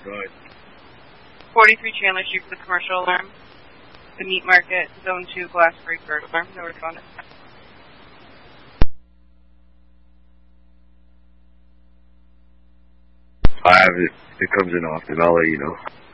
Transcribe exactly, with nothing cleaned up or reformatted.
outside. forty-three Chandler Street for the commercial alarm. The meat market, zone two, glass break bird alarm. No respondent. I have it. It comes in often. I'll let you know.